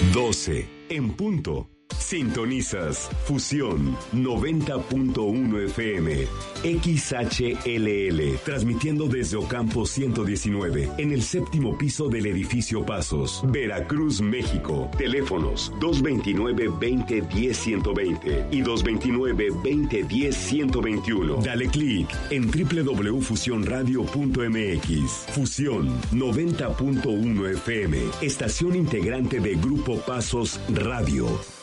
12 en punto. Sintonizas Fusión 90.1 FM, XHLL, transmitiendo desde Ocampo 119, en el séptimo piso del edificio Pasos, Veracruz, México. Teléfonos 229-2010-120 y 229-2010-121. Dale clic en www.fusionradio.mx. Fusión 90.1 FM, estación integrante de Grupo Pasos Radio.